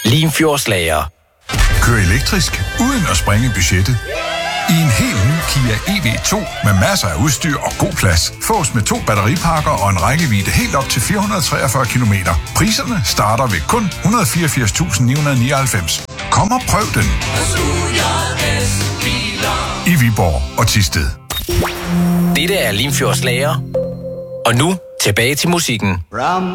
Limfjordslager. Kør elektrisk uden at sprænge budgettet. I en helt ny Kia EV2 med masser af udstyr og god plads. Fås med 2 batteripakker og en rækkevidde helt op til 443 km. Priserne starter ved kun 184.999. Kom og prøv den. I Viborg og Thisted. Dette er Limfjordslager. Og nu tilbage til musikken. From